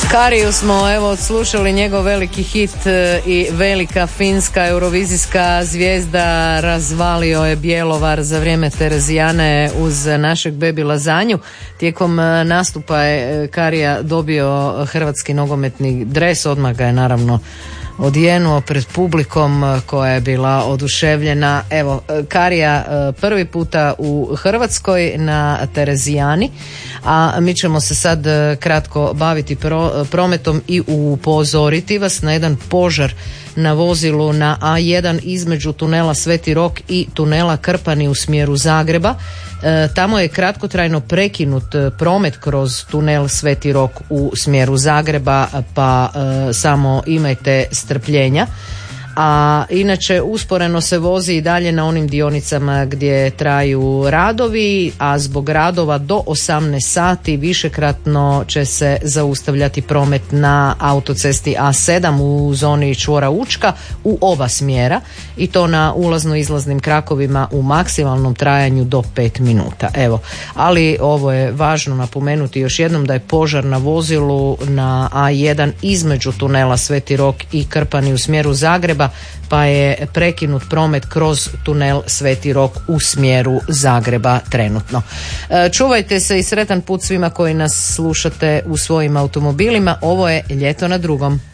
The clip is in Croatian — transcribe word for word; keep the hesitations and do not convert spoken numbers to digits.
Kariju smo evo odslušali, njegov veliki hit i velika finska eurovizijska zvijezda razvalio je Bjelovar za vrijeme Terezijane uz našeg Bebi Lazanju. Tijekom nastupa je Karija dobio hrvatski nogometni dres, odmah ga je naravno odjenuo pred publikom koja je bila oduševljena. Evo, Karija prvi puta u Hrvatskoj na Terezijani, a mi ćemo se sad kratko baviti pro, prometom i upozoriti vas na jedan požar na vozilu na A jedan između tunela Sveti Rok i tunela Krpani u smjeru Zagreba. E, tamo je kratkotrajno prekinut promet kroz tunel Sveti Rok u smjeru Zagreba, pa e, samo imajte strpljenja. A inače usporeno se vozi i dalje na onim dionicama gdje traju radovi, a zbog radova do osamnaest sati višekratno će se zaustavljati promet na autocesti A sedam u zoni čvora Učka u oba smjera, i to na ulazno-izlaznim krakovima u maksimalnom trajanju do pet minuta. Evo, ali ovo je važno napomenuti još jednom da je požar na vozilu na A jedan između tunela Sveti Rok i Krpani u smjeru Zagreba, pa je prekinut promet kroz tunel Sveti Rok u smjeru Zagreba trenutno. Čuvajte se i sretan put svima koji nas slušate u svojim automobilima. Ovo je Ljeto na drugom.